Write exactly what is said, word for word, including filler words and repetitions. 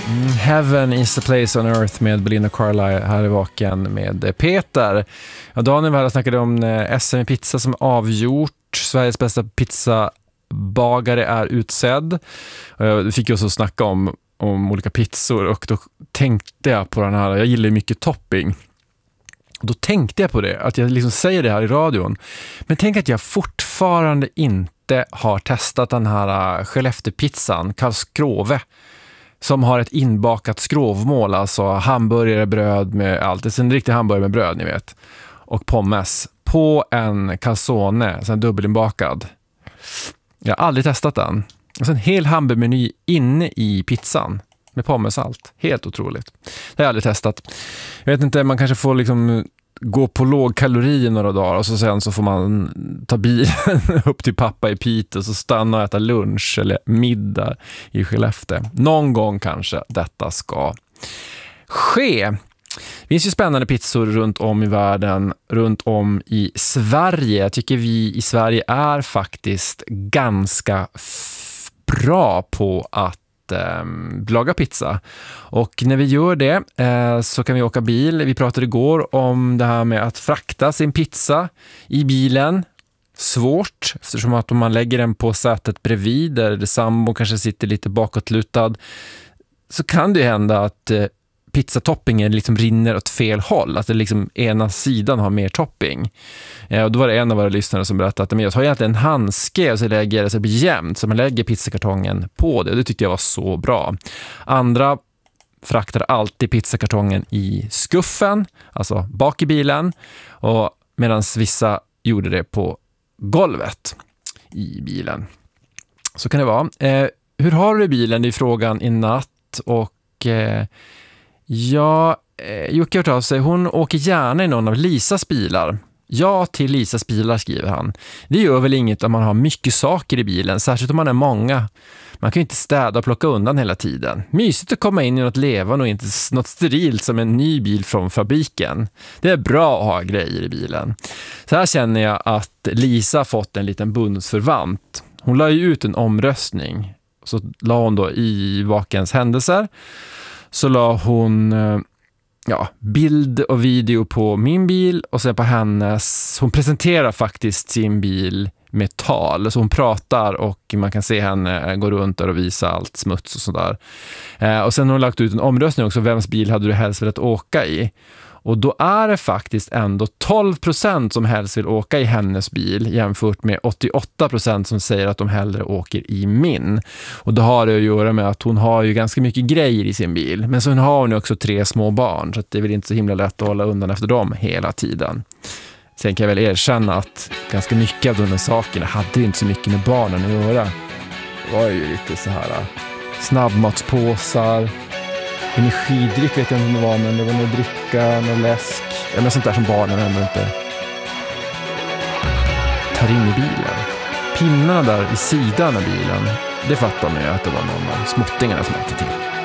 Mm, Heaven is the place on earth med Belinda Carlisle här i Vaken med Peter. Ja, Daniel var här och snackade om S M i pizza som avgjort. Sveriges bästa pizzabagare är utsedd. Vi fick ju också snacka om, om olika pizzor och då tänkte jag på den här, jag gillar ju mycket topping. Då tänkte jag på det, att jag liksom säger det här i radion. Men tänk att jag fortfarande inte har testat den här Skellefteåpizzan, Karlskrove, som har ett inbakat skrovmål, alltså hamburgare, bröd med allt. Det är en riktig hamburgare med bröd, ni vet. Och pommes på en calzone, sen dubbelinbakad. Jag har aldrig testat den. Och sen en hel hamburgermeny inne i pizzan med pommes och allt. Helt otroligt. Det har jag aldrig testat. Jag vet inte, man kanske får liksom gå på låg kalori några dagar och så sen så får man ta bilen upp till pappa i Piteå och så stanna och äta lunch eller middag i Skellefteå. Någon gång kanske detta ska ske. Det finns ju spännande pizzor runt om i världen, runt om i Sverige. Jag tycker vi i Sverige är faktiskt ganska f- bra på att laga pizza. Och när vi gör det eh, så kan vi åka bil. Vi pratade igår om det här med att frakta sin pizza i bilen. Svårt, eftersom att om man lägger den på sätet bredvid där det sambo kanske sitter lite bakåtlutad, så kan det hända att eh, pizzatoppingen liksom rinner åt fel håll, att det liksom ena sidan har mer topping. Eh, och då var det en av våra lyssnare som berättade att men jag tar egentligen en handske och så lägger jag det så det blir jämnt, så man lägger pizzakartongen på det. Och det tyckte jag var så bra. Andra fraktar alltid pizzakartongen i skuffen, alltså bak i bilen, och medan vissa gjorde det på golvet i bilen. Så kan det vara. Eh, hur har du bilen? Det är frågan i natt. Och eh, ja, eh, Jocke har hört av sig. Hon åker gärna i någon av Lisas bilar. Ja till Lisas bilar, skriver han. Det gör väl inget om man har mycket saker i bilen, särskilt om man är många. Man kan ju inte städa och plocka undan hela tiden. Mysigt att komma in i något levande och inte något sterilt som en ny bil från fabriken. Det är bra att ha grejer i bilen. Så här känner jag att Lisa fått en liten bundsförvant. Hon la ju ut en omröstning. Så la hon då i Vakens händelser. Så la hon ja, bild och video på min bil och sen på hennes. Hon presenterar faktiskt sin bil med tal. Så hon pratar och man kan se henne gå runt där och visa allt smuts och sådär. Eh, och sen har hon lagt ut en omröstning också. Vems bil hade du helst velat åka i? Och då är det faktiskt ändå tolv procent som helst vill åka i hennes bil jämfört med åttioåtta procent som säger att de hellre åker i min. Och det har det att göra med att hon har ju ganska mycket grejer i sin bil. Men så har hon också tre små barn, så att det är väl inte så himla lätt att hålla undan efter dem hela tiden. Sen kan jag väl erkänna att ganska mycket av de här sakerna hade inte så mycket med barnen att göra. Det var ju lite så här snabbmatspåsar, energidryck vet jag inte om det var, men det var någon dricka, någon läsk, eller sånt där som barnen ändå inte tar in i bilen. Pinnarna där i sidan av bilen, det fattar man ju att det var någon av småttingarna som åkte till.